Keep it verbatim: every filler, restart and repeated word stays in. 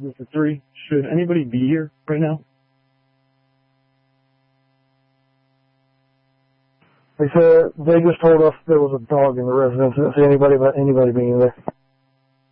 District three. Should anybody be here right now? They said they just told us there was a dog in the residence. They didn't see anybody about anybody being there.